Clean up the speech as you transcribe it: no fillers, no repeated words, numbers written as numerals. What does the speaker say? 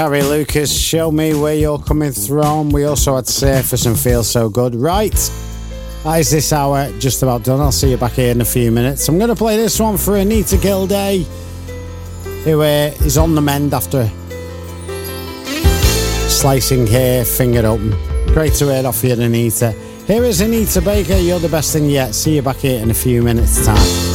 Carrie Lucas, Show Me Where You're Coming From. We also had Surface and Feel So Good. Right, that is this hour just about done. I'll see you back here in a few minutes. I'm going to play this one for Anita Gilday, who is on the mend after slicing hair, finger open. Great to hear off you, Anita. Here is Anita Baker, You're the Best Thing Yet. See you back here in a few minutes' time.